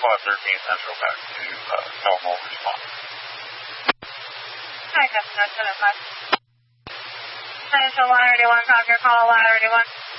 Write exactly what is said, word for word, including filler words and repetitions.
Squad thirteen Central back to uh, normal response. Hi, Captain, that's five. Central one thirty-one, copy your call, one thirty-one.